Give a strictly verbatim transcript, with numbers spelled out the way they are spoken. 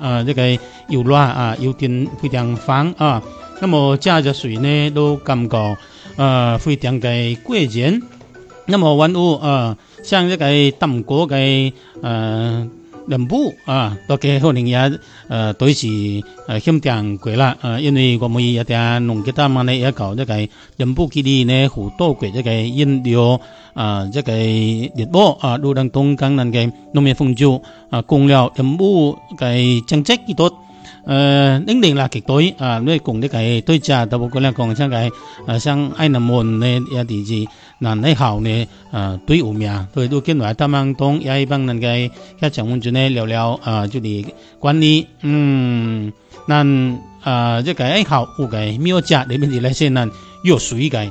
啊，这个油辣啊，油甜非常香啊。那么加着水呢，都感觉呃非常的过瘾。那么玩物啊，像这个淡果嘅呃人补啊，都嘅可能也呃都是呃欠定过啦啊，因为我们一定农吉他嘛呢，也搞这个人补基地呢，好多嘅这个饮料啊，这个热波啊，路当东江人嘅农业豐收啊，供了人補嘅增值幾多？呃，肯定啦，極多啊，你講啲嘅對家，都冇講咧講，像嘅誒，像愛南門呢，也啲是南喺校呢，啊，對有名，對都見來他們當也一幫人嘅一場換轉呢聊聊啊，就係關於嗯，咱啊，即係喺校有嘅廟節裏面啲咧先能有水嘅。